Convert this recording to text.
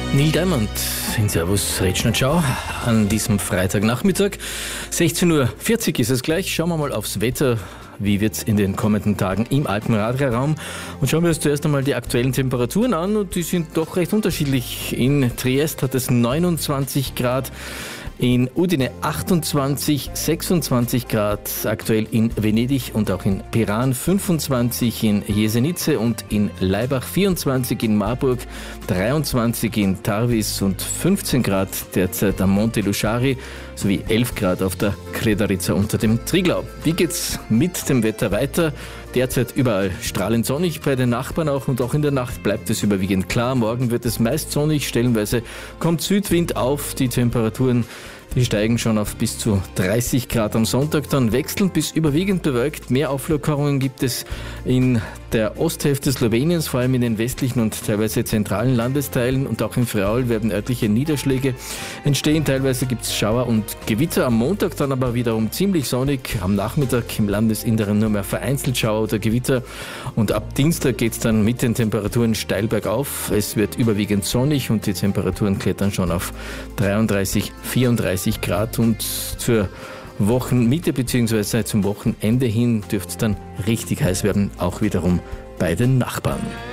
Neil Diamond in Servus Retschner Ciao an diesem Freitagnachmittag. 16:40 Uhr ist es gleich. Schauen wir mal aufs Wetter. Wie wird es in den kommenden Tagen im Alpenraum? Und schauen wir uns zuerst einmal die aktuellen Temperaturen an. Und die sind doch recht unterschiedlich. In Triest hat es 29 Grad. In Udine 28, 26 Grad, aktuell in Venedig und auch in Piran 25, in Jesenice und in Laibach 24, in Marburg 23, in Tarvis und 15 Grad derzeit am Monte Luchari sowie 11 Grad auf der Kredarica unter dem Triglau. Wie geht's mit dem Wetter weiter? Derzeit überall strahlend sonnig, bei den Nachbarn auch, und auch in der Nacht bleibt es überwiegend klar. Morgen wird es meist sonnig, stellenweise kommt Südwind auf, die Temperaturen die steigen schon auf bis zu 30 Grad am Sonntag, dann wechselnd bis überwiegend bewölkt. Mehr Auflockerungen gibt es in der Osthälfte Sloweniens, vor allem in den westlichen und teilweise zentralen Landesteilen, und auch in Friaul werden örtliche Niederschläge entstehen. Teilweise gibt es Schauer und Gewitter. Am Montag dann aber wiederum ziemlich sonnig. Am Nachmittag im Landesinneren nur mehr vereinzelt Schauer oder Gewitter. Und ab Dienstag geht es dann mit den Temperaturen steil bergauf. Es wird überwiegend sonnig und die Temperaturen klettern schon auf 33, 34 Grad. Und zur Wochenmitte bzw. zum Wochenende hin dürfte es dann richtig heiß werden, auch wiederum bei den Nachbarn.